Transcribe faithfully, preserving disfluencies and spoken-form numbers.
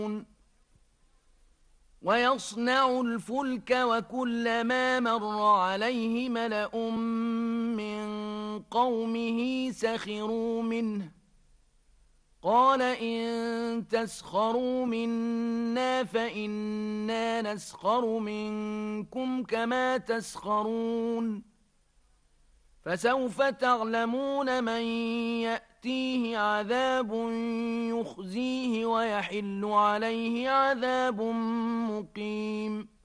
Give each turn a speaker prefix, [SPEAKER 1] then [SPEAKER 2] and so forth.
[SPEAKER 1] ويصنع الفلك وكلما مر عليه ملأ من قومه سخروا منه قال إن تسخروا منا فإنا نسخر منكم كما تسخرون فسوف تعلمون من يأتيه عذاب يخزيه ويحل عليه عذاب مقيم